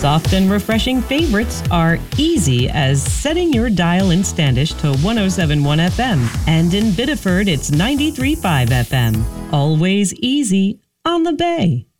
Soft and refreshing favorites are easy as setting your dial in Standish to 107.1 FM, and in Biddeford it's 93.5 FM. Always easy on the Bay.